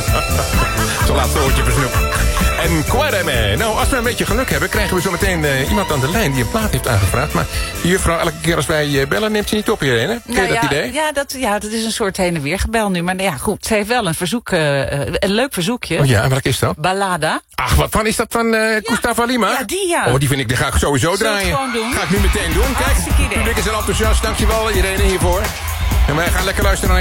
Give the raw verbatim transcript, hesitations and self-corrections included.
Zo'n laatste oortje versnoep. En Quareme. Nou, als we een beetje geluk hebben, krijgen we zo meteen uh, iemand aan de lijn die een plaat heeft aangevraagd. Maar die juffrouw, elke keer als wij uh, bellen, neemt ze niet op hierheen, hè? Ken je nou, dat ja, idee? Ja dat, ja, dat is een soort heen en weer gebel nu. Maar ja, goed, ze heeft wel een verzoek, uh, een leuk verzoekje. Oh ja, en welk is dat? Ballada. Ach, wat van is dat van uh, Gustavo Lima? Ja, die ja. Oh, die vind ik, die ga ik sowieso Zullen draaien. we het gewoon doen? Ga ik nu meteen doen. Kijk, het publiek is er enthousiast. Dankjewel, Irene, hiervoor. En wij gaan lekker luisteren naar